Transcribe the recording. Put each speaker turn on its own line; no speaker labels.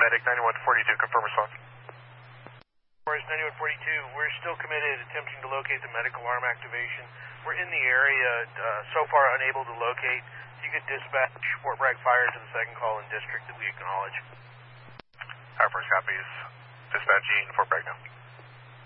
medic 9142, confirm response.
Forest 9142, we're still committed attempting to locate the medical arm activation. We're in the area, so far unable to locate. If you could dispatch Fort Bragg Fire to the second call in district that we acknowledge.
Our first copies. Dispatching Fort Bragg now.